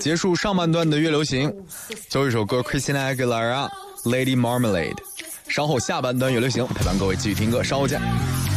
结束上半段的乐流行，最后一首歌 Christina Aguilera Lady Marmalade。稍后下半段乐流行陪伴各位继续听歌，稍后见。